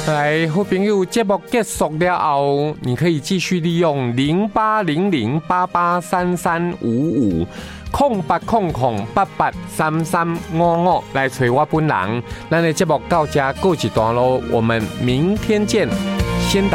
来，好朋友，节目结束了后，你可以继续利用0800883355。0800883355来找我本人，咱的节目到这告一段落，我们明天见。先。